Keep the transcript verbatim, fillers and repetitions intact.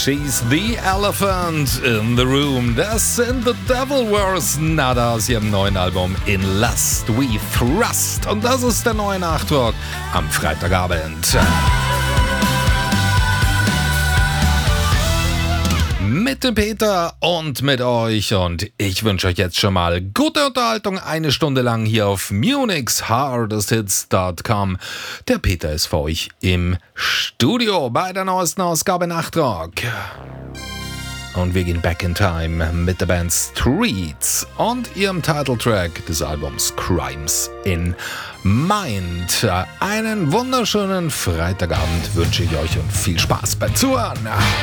She's the Elephant in the Room. Das sind The Devil Wears Nada aus ihrem neuen Album In Lust We Thrust. Und das ist der neue Nachdruck am Freitagabend. Mit dem Peter und mit euch, und ich wünsche euch jetzt schon mal gute Unterhaltung eine Stunde lang hier auf Munich's Hardest Hits Punkt com. Der Peter ist für euch im Studio bei der neuesten Ausgabe Nachtrock. Und wir gehen back in time mit der Band Streets und ihrem Titeltrack des Albums Crimes in Mind. Einen wunderschönen Freitagabend wünsche ich euch und viel Spaß beim Zuhören.